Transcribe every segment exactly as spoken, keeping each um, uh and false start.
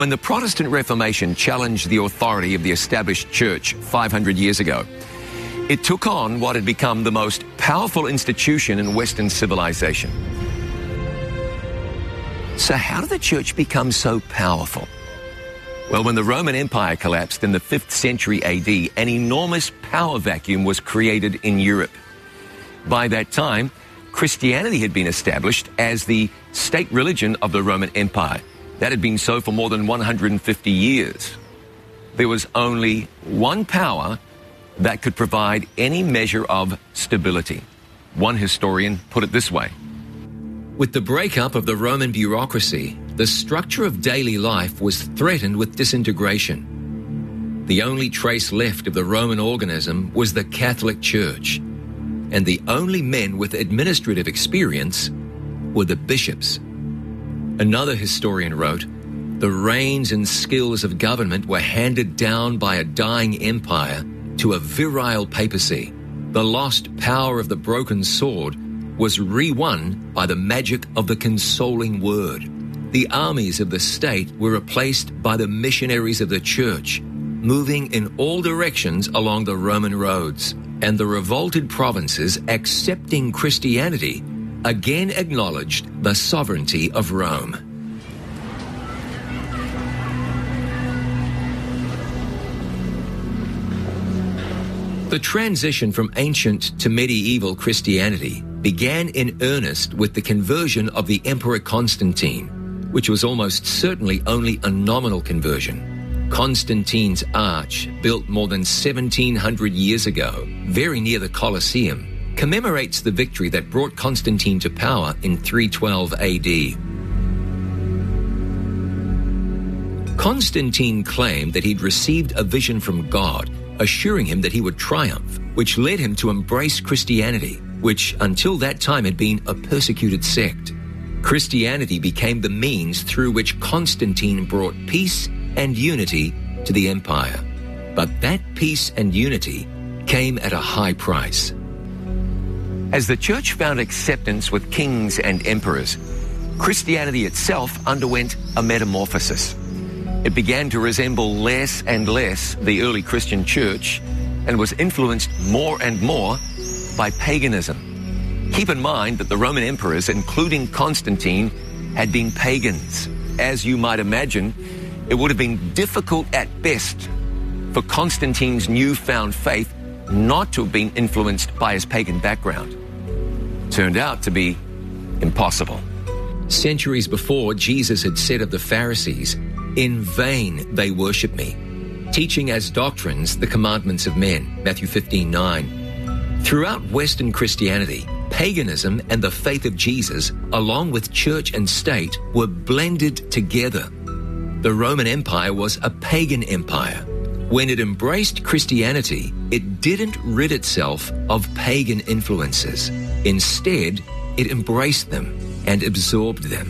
When the Protestant Reformation challenged the authority of the established church five hundred years ago, it took on what had become the most powerful institution in Western civilization. So how did the church become so powerful? Well, when the Roman Empire collapsed in the fifth century A D, an enormous power vacuum was created in Europe. By that time, Christianity had been established as the state religion of the Roman Empire. That had been so for more than one hundred fifty years. There was only one power that could provide any measure of stability. One historian put it this way: with the breakup of the Roman bureaucracy, the structure of daily life was threatened with disintegration. The only trace left of the Roman organism was the Catholic Church, and the only men with administrative experience were the bishops. Another historian wrote, the reins and skills of government were handed down by a dying empire to a virile papacy. The lost power of the broken sword was re-won by the magic of the consoling word. The armies of the state were replaced by the missionaries of the church, moving in all directions along the Roman roads, and the revolted provinces, accepting Christianity, again acknowledged the sovereignty of Rome. The transition from ancient to medieval Christianity began in earnest with the conversion of the Emperor Constantine, which was almost certainly only a nominal conversion. Constantine's Arch, built more than seventeen hundred years ago, very near the Colosseum, commemorates the victory that brought Constantine to power in three twelve A D. Constantine claimed that he'd received a vision from God, assuring him that he would triumph, which led him to embrace Christianity, which until that time had been a persecuted sect. Christianity became the means through which Constantine brought peace and unity to the empire. But that peace and unity came at a high price. As the church found acceptance with kings and emperors, Christianity itself underwent a metamorphosis. It began to resemble less and less the early Christian church and was influenced more and more by paganism. Keep in mind that the Roman emperors, including Constantine, had been pagans. As you might imagine, it would have been difficult at best for Constantine's newfound faith not to have been influenced by his pagan background. Turned out to be impossible. Centuries before, Jesus had said of the Pharisees, "In vain they worship me, teaching as doctrines the commandments of men," Matthew fifteen nine. Throughout Western Christianity, paganism and the faith of Jesus, along with church and state, were blended together. The Roman Empire was a pagan empire. When it embraced Christianity, it didn't rid itself of pagan influences. Instead, it embraced them and absorbed them.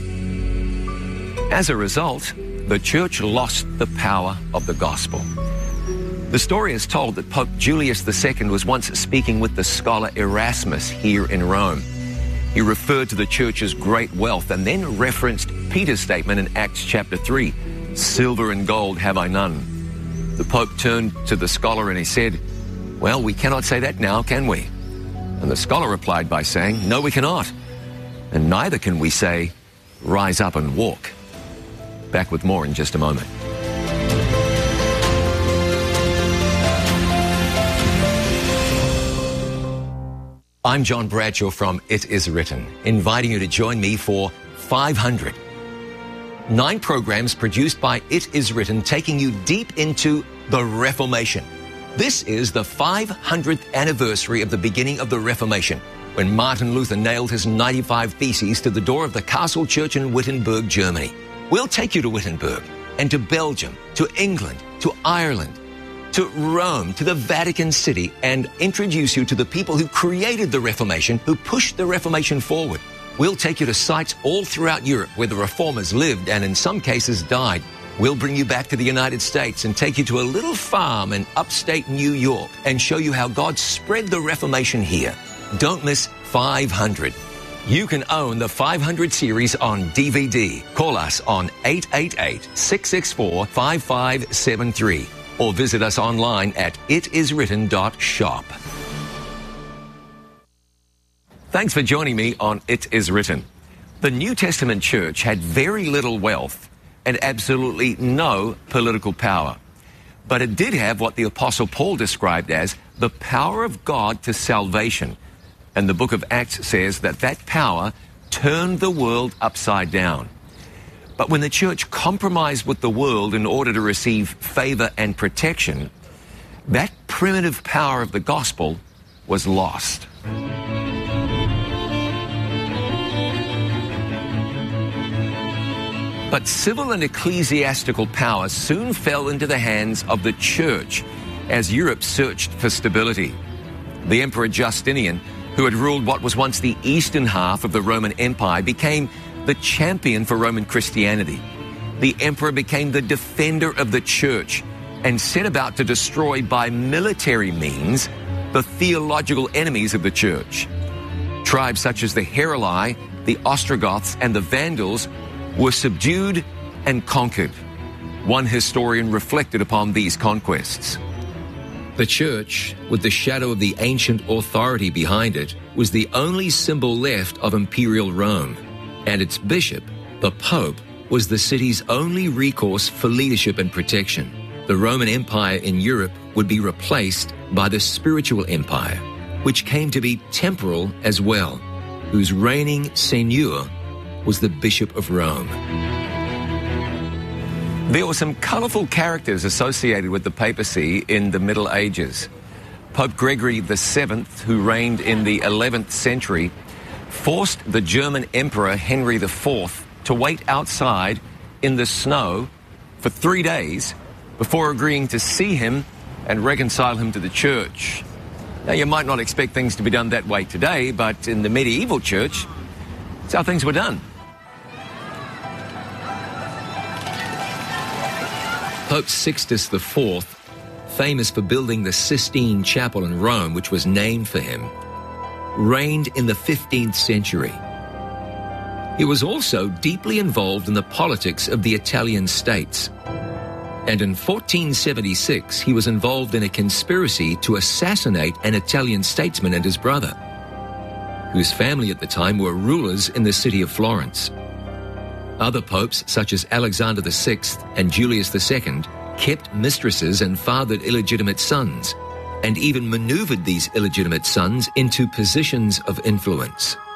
As a result, the church lost the power of the gospel. The story is told that Pope Julius the Second was once speaking with the scholar Erasmus here in Rome. He referred to the church's great wealth and then referenced Peter's statement in Acts chapter three, "Silver and gold have I none." The Pope turned to the scholar and he said, "Well, we cannot say that now, can we?" And the scholar replied by saying, "No, we cannot. And neither can we say, 'Rise up and walk.'" Back with more in just a moment. I'm John Bradshaw from It Is Written, inviting you to join me for five hundred. Nine programs produced by It Is Written, taking you deep into the Reformation. This is the five hundredth anniversary of the beginning of the Reformation, when Martin Luther nailed his ninety-five Theses to the door of the Castle Church in Wittenberg, Germany. We'll take you to Wittenberg and to Belgium, to England, to Ireland, to Rome, to the Vatican City, and introduce you to the people who created the Reformation, who pushed the Reformation forward. We'll take you to sites all throughout Europe where the Reformers lived and in some cases died. We'll bring you back to the United States and take you to a little farm in upstate New York and show you how God spread the Reformation here. Don't miss five hundred. You can own the five hundred series on D V D. Call us on eight eight eight, six six four, five five seven three or visit us online at it is written dot shop. Thanks for joining me on It Is Written. The New Testament church had very little wealth and absolutely no political power. But it did have what the Apostle Paul described as the power of God to salvation. And the book of Acts says that that power turned the world upside down. But when the church compromised with the world in order to receive favor and protection, that primitive power of the gospel was lost. But civil and ecclesiastical power soon fell into the hands of the church as Europe searched for stability. The Emperor Justinian, who had ruled what was once the eastern half of the Roman Empire, became the champion for Roman Christianity. The emperor became the defender of the church and set about to destroy by military means the theological enemies of the church. Tribes such as the Heruli, the Ostrogoths, and the Vandals were subdued and conquered. One historian reflected upon these conquests. The church, with the shadow of the ancient authority behind it, was the only symbol left of imperial Rome, and its bishop, the Pope, was the city's only recourse for leadership and protection. The Roman Empire in Europe would be replaced by the spiritual empire, which came to be temporal as well, whose reigning seigneur was the Bishop of Rome. There were some colourful characters associated with the papacy in the Middle Ages. Pope Gregory the Seventh, who reigned in the eleventh century, forced the German Emperor Henry the Fourth to wait outside in the snow for three days before agreeing to see him and reconcile him to the church. Now, you might not expect things to be done that way today, but in the medieval church, that's how things were done. Pope Sixtus the Fourth, famous for building the Sistine Chapel in Rome, which was named for him, reigned in the fifteenth century. He was also deeply involved in the politics of the Italian states. And in fourteen seventy-six, he was involved in a conspiracy to assassinate an Italian statesman and his brother, whose family at the time were rulers in the city of Florence. Other popes, such as Alexander the Sixth and Julius the Second, kept mistresses and fathered illegitimate sons, and even maneuvered these illegitimate sons into positions of influence.